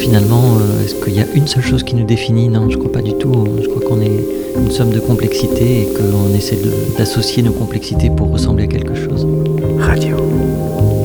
finalement, est-ce qu'il y a une seule chose qui nous définit? Non, je crois pas du tout. Je crois qu'on est une somme de complexités et qu'on essaie d'associer nos complexités pour ressembler à quelque chose. Radio.